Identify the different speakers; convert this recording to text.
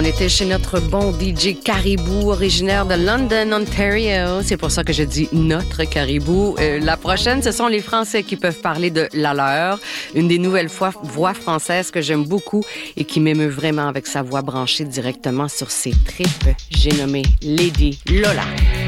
Speaker 1: était chez notre bon DJ Caribou, originaire de London, Ontario. C'est pour ça que je dis notre Caribou. La prochaine, ce sont les Français qui peuvent parler de la leur, une des nouvelles voix françaises que j'aime beaucoup et qui m'émeut vraiment avec sa voix branchée directement sur ses tripes. J'ai nommé Lady Lola.